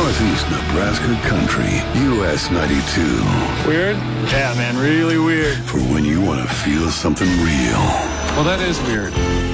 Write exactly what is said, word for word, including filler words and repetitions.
Northeast Nebraska Country, U S ninety-two. Weird? Yeah, man, really weird. For when you want to feel something real. Well, that is weird.